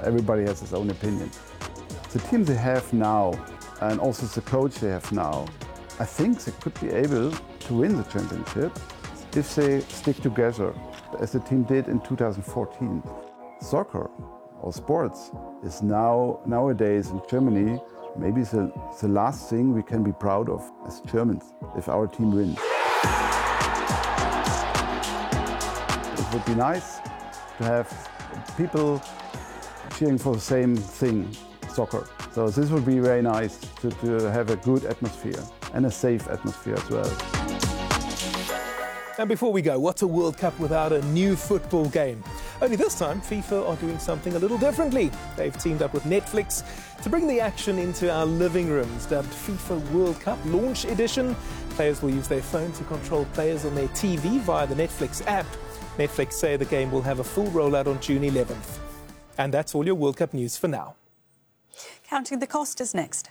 Everybody has his own opinion. The team they have now, and also the coach they have now, I think they could be able to win the championship if they stick together, as the team did in 2014. Soccer or sports is nowadays in Germany maybe the last thing we can be proud of as Germans if our team wins. It would be nice to have people cheering for the same thing, soccer. So this would be very nice to have a good atmosphere and a safe atmosphere as well. And before we go, what's a World Cup without a new football game? Only this time, FIFA are doing something a little differently. They've teamed up with Netflix to bring the action into our living rooms. Dubbed FIFA World Cup Launch Edition, players will use their phone to control players on their TV via the Netflix app. Netflix say the game will have a full rollout on June 11th. And that's all your World Cup news for now. Counting the Cost is next.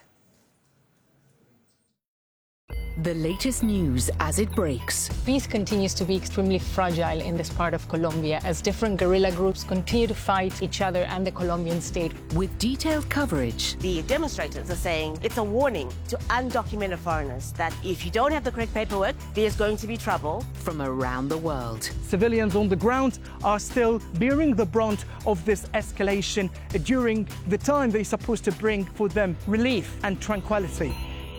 The latest news as it breaks. Peace continues to be extremely fragile in this part of Colombia as different guerrilla groups continue to fight each other and the Colombian state. With detailed coverage. The demonstrators are saying it's a warning to undocumented foreigners that if you don't have the correct paperwork, there's going to be trouble. From around the world. Civilians on the ground are still bearing the brunt of this escalation during the time they're supposed to bring for them relief and tranquility.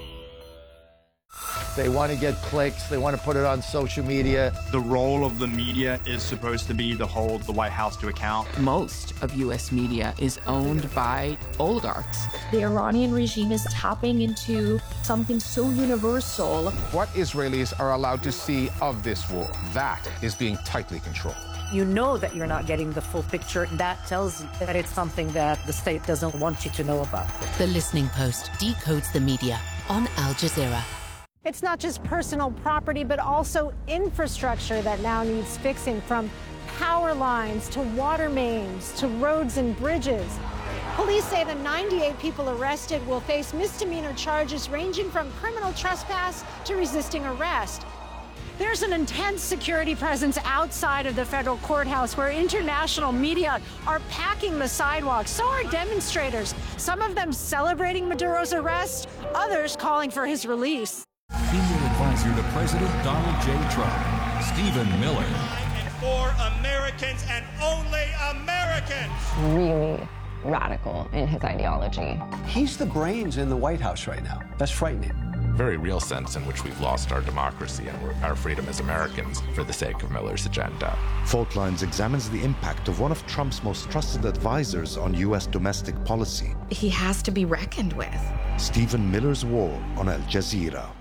They want to get clicks. They want to put it on social media. The role of the media is supposed to be to hold the White House to account. Most of U.S. media is owned by oligarchs. The Iranian regime is tapping into something so universal. What Israelis are allowed to see of this war, that is being tightly controlled. You know that you're not getting the full picture. That tells you that it's something that the state doesn't want you to know about. The Listening Post decodes the media on Al Jazeera. It's not just personal property, but also infrastructure that now needs fixing, from power lines to water mains to roads and bridges. Police say the 98 people arrested will face misdemeanor charges ranging from criminal trespass to resisting arrest. There's an intense security presence outside of the federal courthouse where international media are packing the sidewalks. So are demonstrators, some of them celebrating Maduro's arrest, others calling for his release. Senior advisor to President Donald J. Trump, Stephen Miller. For Americans and only Americans. Really radical in his ideology. He's the brains in the White House right now. That's frightening. Very real sense in which we've lost our democracy and our freedom as Americans for the sake of Miller's agenda. Fault Lines examines the impact of one of Trump's most trusted advisors on U.S. domestic policy. He has to be reckoned with. Stephen Miller's War on Al Jazeera.